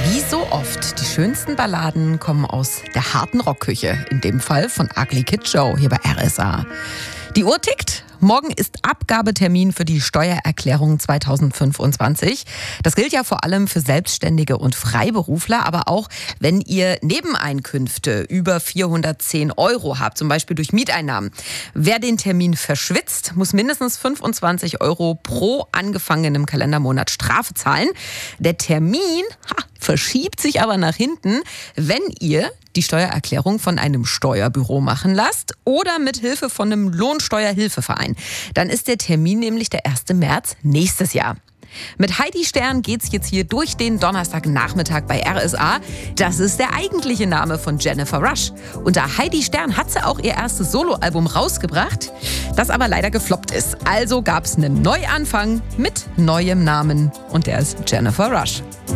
Wie so oft, die schönsten Balladen kommen aus der harten Rockküche. In dem Fall von Ugly Kid Joe hier bei RSA. Die Uhr tickt. Morgen ist Abgabetermin für die Steuererklärung 2025. Das gilt ja vor allem für Selbstständige und Freiberufler, aber auch wenn ihr Nebeneinkünfte über 410 € habt, zum Beispiel durch Mieteinnahmen. Wer den Termin verschwitzt, muss mindestens 25 € pro angefangenem Kalendermonat Strafe zahlen. Der Termin verschiebt sich aber nach hinten, wenn ihr die Steuererklärung von einem Steuerbüro machen lasst oder mit Hilfe von einem Lohnsteuerhilfeverein. Dann ist der Termin nämlich der 1. März nächstes Jahr. Mit Heidi Stern geht's jetzt hier durch den Donnerstagnachmittag bei RSA. Das ist der eigentliche Name von Jennifer Rush. Unter Heidi Stern hat sie auch ihr erstes Soloalbum rausgebracht, das aber leider gefloppt ist. Also gab's einen Neuanfang mit neuem Namen und der ist Jennifer Rush.